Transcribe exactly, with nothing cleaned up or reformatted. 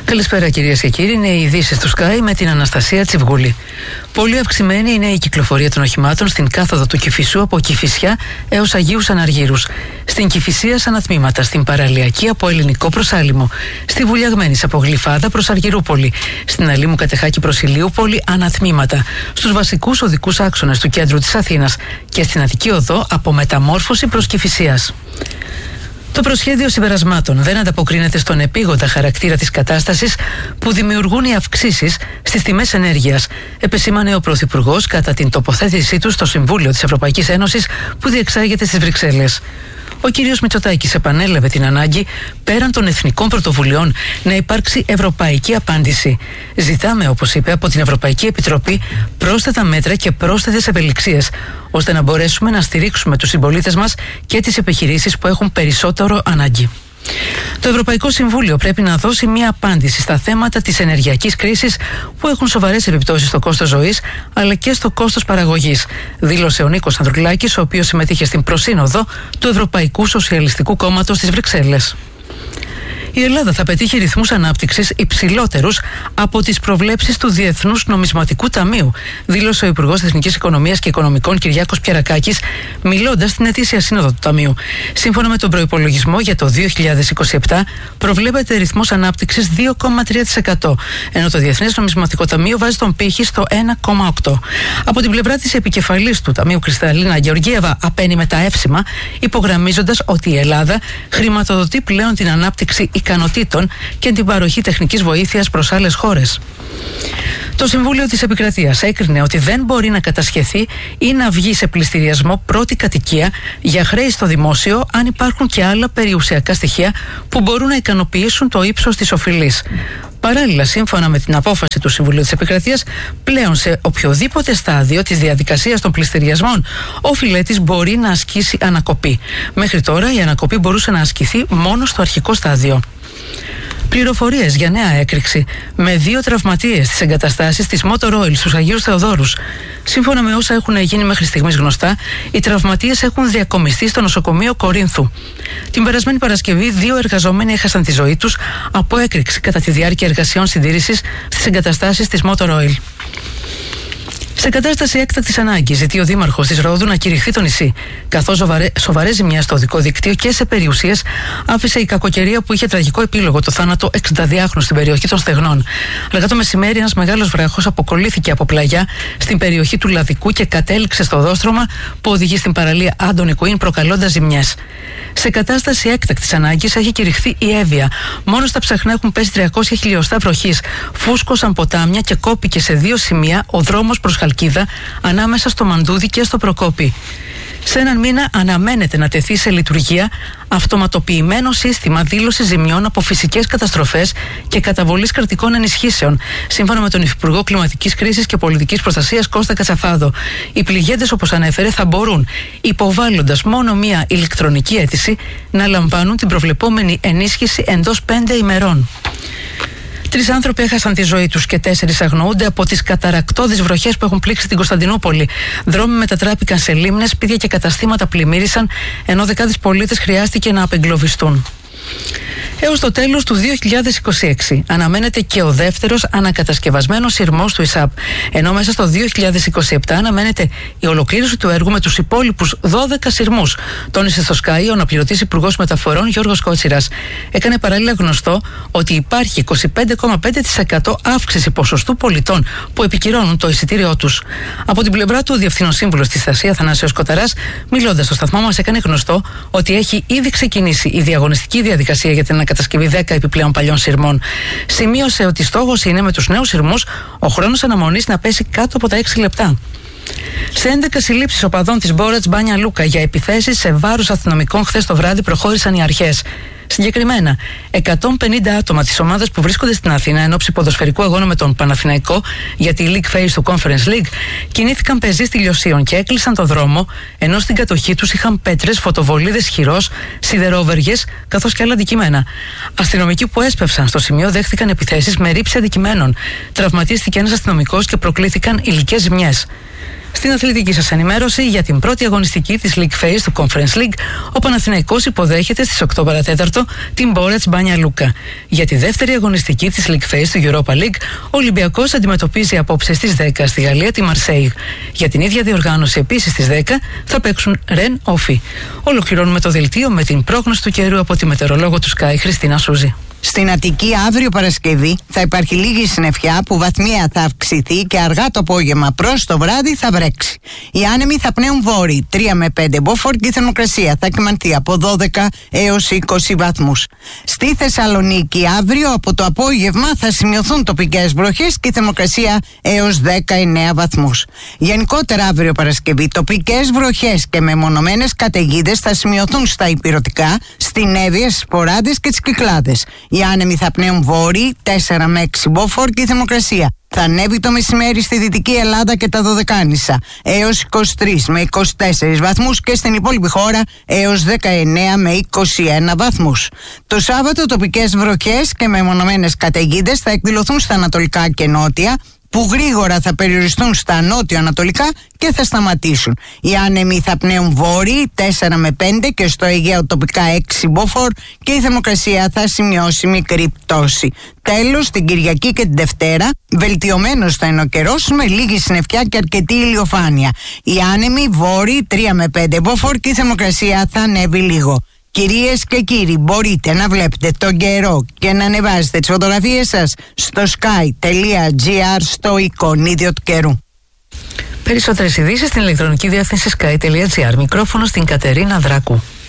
Καλησπέρα κυρίες και κύριοι, είναι οι ειδήσεις του Sky με την Αναστασία Τσιβγούλη. Πολύ αυξημένη είναι η κυκλοφορία των οχημάτων στην κάθοδο του Κηφισού από Κηφισιά έως Αγίους Αναργύρους. Στην Κηφισία σαν ατμήματα, στην Παραλιακή από Ελληνικό προς Άλυμο. Στη Βουλιαγμένης από Γλυφάδα προς Αργυρούπολη. Στην Αλήμου Κατεχάκη προς Ηλιούπολη ανατμήματα. Στους βασικούς οδικούς άξονες του κέντρου της Αθήνας. Και στην Αττική Οδό από Μεταμόρφωση προς Κηφισίας. Το προσχέδιο συμπερασμάτων δεν ανταποκρίνεται στον επίγοντα χαρακτήρα της κατάστασης που δημιουργούν οι αυξήσεις στις τιμές ενέργειας, επεσήμανε ο Πρωθυπουργός κατά την τοποθέτησή του στο Συμβούλιο της Ευρωπαϊκής Ένωσης που διεξάγεται στις Βρυξέλλες. Ο κύριος Μητσοτάκης επανέλαβε την ανάγκη πέραν των εθνικών πρωτοβουλειών να υπάρξει ευρωπαϊκή απάντηση. Ζητάμε, όπως είπε, από την Ευρωπαϊκή Επιτροπή πρόσθετα μέτρα και πρόσθετες ευελιξίες, ώστε να μπορέσουμε να στηρίξουμε τους συμπολίτες μας και τις επιχειρήσεις που έχουν περισσότερο ανάγκη. Το Ευρωπαϊκό Συμβούλιο πρέπει να δώσει μια απάντηση στα θέματα της ενεργειακής κρίσης που έχουν σοβαρές επιπτώσεις στο κόστος ζωής αλλά και στο κόστος παραγωγής, δήλωσε ο Νίκος Ανδρουλάκης, ο οποίος συμμετείχε στην προσύνοδο του Ευρωπαϊκού Σοσιαλιστικού Κόμματος στις Βρυξέλλες. Η Ελλάδα θα πετύχει ρυθμούς ανάπτυξης υψηλότερους από τις προβλέψεις του Διεθνούς Νομισματικού Ταμείου, δήλωσε ο Υπουργός Εθνικής Οικονομίας και Οικονομικών Κυριάκος Πιερακάκης, μιλώντας στην ετήσια σύνοδο του Ταμείου. Σύμφωνα με τον προϋπολογισμό για το δύο χιλιάδες είκοσι επτά, προβλέπεται ρυθμός ανάπτυξης δύο κόμμα τρία τοις εκατό, ενώ το Διεθνές Νομισματικό Ταμείο βάζει τον πύχη στο ένα κόμμα οκτώ τοις εκατό. Από την πλευρά της επικεφαλής του Ταμείου, Κρυσταλίνα Γεωργίευα, απένει με τα εύσημα, υπογραμμίζοντας ότι η Ελλάδα χρηματοδοτεί πλέον την ανάπτυξη ικανοτήτων και την παροχή τεχνικής βοήθειας προς άλλες χώρες. Το Συμβούλιο της Επικρατείας έκρινε ότι δεν μπορεί να κατασχεθεί ή να βγει σε πληστηριασμό πρώτη κατοικία για χρέη στο δημόσιο αν υπάρχουν και άλλα περιουσιακά στοιχεία που μπορούν να ικανοποιήσουν το ύψος της οφειλής. Παράλληλα, σύμφωνα με την απόφαση του Συμβουλίου της Επικρατείας, πλέον σε οποιοδήποτε στάδιο της διαδικασίας των πληστηριασμών, ο φιλέτης μπορεί να ασκήσει ανακοπή. Μέχρι τώρα η ανακοπή μπορούσε να ασκηθεί μόνο στο αρχικό στάδιο. Πληροφορίες για νέα έκρηξη με δύο τραυματίες στις εγκαταστάσεις της Motor Oil στους Αγίους Θεοδόρους. Σύμφωνα με όσα έχουν γίνει μέχρι στιγμής γνωστά, οι τραυματίες έχουν διακομιστεί στο νοσοκομείο Κορίνθου. Την περασμένη Παρασκευή, δύο εργαζόμενοι έχασαν τη ζωή τους από έκρηξη κατά τη διάρκεια εργασιών συντήρησης στις εγκαταστάσεις της Motor Oil. Σε κατάσταση έκτακτης ανάγκης, ζητεί ο Δήμαρχος της Ρόδου να κηρυχθεί το νησί, καθώς σοβαρές ζημιές στο οδικό δίκτυο και σε περιουσίες άφησε η κακοκαιρία που είχε τραγικό επίλογο το θάνατο εξηνταδυάχρονου στην περιοχή των Στεγνών. Αργά το μεσημέρι, ένας μεγάλος βράχος αποκολλήθηκε από πλαγιά στην περιοχή του Λαδικού και κατέληξε στο δόστρωμα που οδηγεί στην παραλία Άντωνη Κουίν, προκαλώντας ζημιές. Σε κατάσταση έκτακτης ανάγκης έχει κηρυχθεί η Εύβοια. Μόνο στα Ψαχνά έχουν πέσει τριακόσια χιλιοστά βροχής. Φούσκωσαν ποτάμια και κόπηκε σε δύο σημεία ο δρόμος προς Χαλκίδα ανάμεσα στο Μαντούδι και στο Προκόπη. Σε έναν μήνα αναμένεται να τεθεί σε λειτουργία αυτοματοποιημένο σύστημα δήλωσης ζημιών από φυσικές καταστροφές και καταβολής κρατικών ενισχύσεων, σύμφωνα με τον Υφυπουργό Κλιματικής Κρίσης και Πολιτικής Προστασίας Κώστα Κατσαφάδο. Οι πληγέντες, όπως ανέφερε, θα μπορούν, υποβάλλοντας μόνο μία ηλεκτρονική αίτηση, να λαμβάνουν την προβλεπόμενη ενίσχυση εντός πέντε ημερών. Τρεις άνθρωποι έχασαν τη ζωή τους και τέσσερις αγνοούνται από τις καταρακτώδεις βροχές που έχουν πλήξει την Κωνσταντινούπολη. Δρόμοι μετατράπηκαν σε λίμνες, σπίτια και καταστήματα πλημμύρισαν, ενώ δεκάδες πολίτες χρειάστηκε να απεγκλωβιστούν. Έως το τέλος του δύο χιλιάδες είκοσι έξι αναμένεται και ο δεύτερος ανακατασκευασμένος σειρμός του ΙΣΑΠ, ενώ μέσα στο δύο χιλιάδες είκοσι επτά αναμένεται η ολοκλήρωση του έργου με τους υπόλοιπους δώδεκα σειρμούς, τόνισε στο Sky ο αναπληρωτής Υπουργός Μεταφορών Γιώργος Κότσιρας. Έκανε παράλληλα γνωστό ότι υπάρχει είκοσι πέντε κόμμα πέντε τοις εκατό αύξηση ποσοστού πολιτών που επικυρώνουν το εισιτήριό τους. Από την πλευρά του, ο Διευθύνων Σύμβουλος της Αστασίας Θανάσιος Κοταράς, μιλώντας στο σταθμό μας, έκανε γνωστό ότι έχει ήδη ξεκινήσει η διαγωνιστική διαδικασία για την ανακατασκευή δέκα επιπλέον παλιών σειρμών. Σημείωσε ότι στόχος είναι με τους νέους σειρμούς ο χρόνος αναμονής να πέσει κάτω από τα έξι λεπτά. Σε έντεκα συλλήψεις οπαδών της Μπόρατς Μπάνια Λούκα για επιθέσεις σε βάρος αστυνομικών χθες το βράδυ προχώρησαν οι αρχές. Συγκεκριμένα, εκατόν πενήντα άτομα της ομάδας που βρίσκονται στην Αθήνα εν ώψη ποδοσφαιρικού αγώνα με τον Παναθηναϊκό για τη League Phase του Conference League κινήθηκαν πεζοί στυλιοσίων και έκλεισαν το δρόμο, ενώ στην κατοχή τους είχαν πέτρες, φωτοβολίδες χειρός, σιδερόβεργες καθώς και άλλα αντικείμενα. Αστυνομικοί που έσπευσαν στο σημείο δέχτηκαν επιθέσεις με ρήψη αντικειμένων. Τραυματίστηκε ένας αστυνομικός και προκλήθηκαν υλικές ζημιές. Στην αθλητική σας ενημέρωση για την πρώτη αγωνιστική της League Phase του Conference League, ο Παναθηναϊκός υποδέχεται στις οκτώ παρά τέταρτο την Μπόρετς Μπάνια Λούκα. Για τη δεύτερη αγωνιστική της League Phase του Europa League, ο Ολυμπιακός αντιμετωπίζει απόψε στις δέκα στη Γαλλία τη Μαρσέιγ. Για την ίδια διοργάνωση επίσης στις δέκα θα παίξουν Ρεν Όφι. Ολοκληρώνουμε το δελτίο με την πρόγνωση του καιρού από τη μετεωρολόγο του Sky Χριστίνα Σούζη. Στην Αττική αύριο Παρασκευή θα υπάρχει λίγη συννεφιά που βαθμία θα αυξηθεί και αργά το απόγευμα προς το βράδυ θα βρέξει. Οι άνεμοι θα πνέουν βόρειοι τρία με πέντε μποφόρ και η θερμοκρασία θα κυμανθεί από δώδεκα έως είκοσι βαθμούς. Στη Θεσσαλονίκη αύριο από το απόγευμα θα σημειωθούν τοπικές βροχές και η θερμοκρασία έως δεκαεννέα βαθμούς. Γενικότερα αύριο Παρασκευή τοπικές βροχές και μεμονωμένες καταιγίδες θα σημειωθούν στα ηπειρωτικά, στην Εύβοια, στις Ποράδες και τις Κυκλάδες. Οι άνεμοι θα πνέουν βόρειοι τέσσερα με έξι μποφόρ και η θερμοκρασία θα ανέβει το μεσημέρι στη Δυτική Ελλάδα και τα Δωδεκάνησα έως είκοσι τρεις με είκοσι τέσσερις βαθμούς και στην υπόλοιπη χώρα έως δεκαεννέα με είκοσι ένα βαθμούς. Το Σάββατο τοπικές βροχές και μεμονωμένες καταιγίδες θα εκδηλωθούν στα ανατολικά και νότια, που γρήγορα θα περιοριστούν στα νότιο-ανατολικά και θα σταματήσουν. Οι άνεμοι θα πνέουν βόρειοι τέσσερα με πέντε και στο Αιγαίο τοπικά έξι μποφόρ και η θερμοκρασία θα σημειώσει μικρή πτώση. Τέλος, την Κυριακή και την Δευτέρα, βελτιωμένος θα είναι ο καιρός με λίγη συννεφιά και αρκετή ηλιοφάνεια. Οι άνεμοι βόρειοι τρία με πέντε μποφόρ και η θερμοκρασία θα ανέβει λίγο. Κυρίες και κύριοι, μπορείτε να βλέπετε τον καιρό και να ανεβάζετε τις φωτογραφίες σας στο sky.gr στο εικονίδιο του καιρού. Περισσότερες ειδήσεις στην ηλεκτρονική διεύθυνση sky.gr. Μικρόφωνο στην Κατερίνα Δράκου.